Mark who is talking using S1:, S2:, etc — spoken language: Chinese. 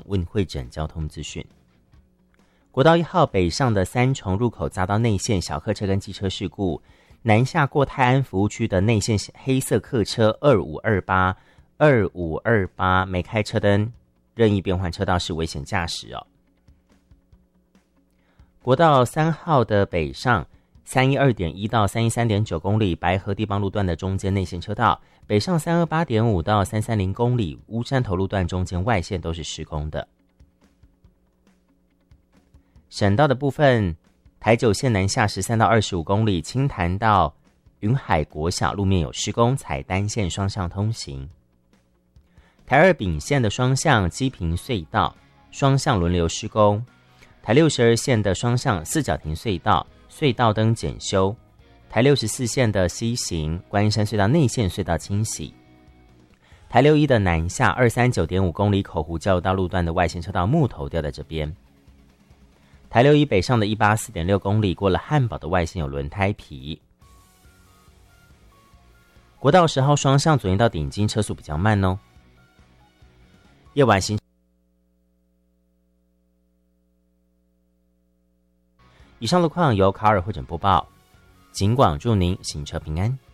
S1: 问会诊交通资讯。国道1号北上的三重入口遭到内线小客车跟机车事故，南下过泰安服务区的内线黑色客车2528没开车灯，任意变换车道是危险驾驶哦。国道3号的北上312.1到313.9公里白河地邦路段的中间内线车道，北上328.5到330公里乌山头路段中间外线都是施工的。省道的部分，台九线南下13到25公里清潭到云海国小路面有施工，采单线双向通行。台二丙线的双向基平隧道双向轮流施工，台62线的双向四角亭隧道隧道灯检修，台64线的西行观音山隧道内线隧道清洗，台61的南下239.5公里口湖交流道路段的外线车道木头掉在这边。台61北上的184.6公里过了汉堡的外线有轮胎皮。国道10号双向左营到顶金车速比较慢哦。夜晚行以上路况由卡尔会诊播报，警广祝您行车平安。